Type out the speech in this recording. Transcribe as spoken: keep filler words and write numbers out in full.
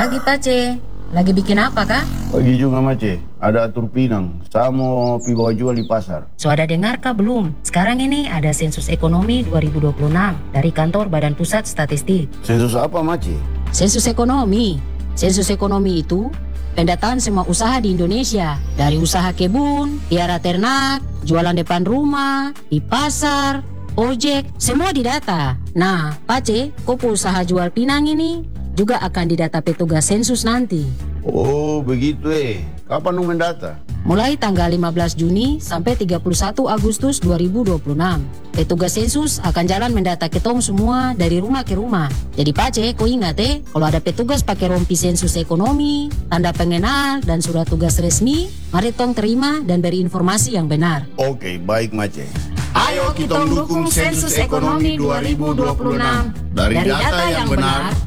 Pagi Pace, lagi bikin apa kah? Pagi juga Mace, ada atur pinang. Saya mau pi bawa jual di pasar. So ada dengar kah belum? Sekarang ini ada sensus ekonomi dua ribu dua puluh enam dari kantor Badan Pusat Statistik. Sensus apa Mace? Sensus ekonomi. Sensus ekonomi itu pendataan semua usaha di Indonesia. Dari usaha kebun, piara ternak, jualan depan rumah, di pasar, ojek, semua didata. Nah, Pace, kopo usaha jual pinang ini juga akan didata petugas sensus nanti. Oh begitu eh. Kapan nunggu data? Mulai tanggal lima belas Juni sampai tiga puluh satu Agustus dua ribu dua puluh enam. Petugas sensus akan jalan mendata ketong semua dari rumah ke rumah. Jadi Pace, kau ingat eh, kalau ada petugas pakai rompi sensus ekonomi, tanda pengenal, dan surat tugas resmi, mari tong terima dan beri informasi yang benar. Oke, baik Mace. Ayo kita dukung sensus ekonomi dua ribu dua puluh enam. Dari data yang benar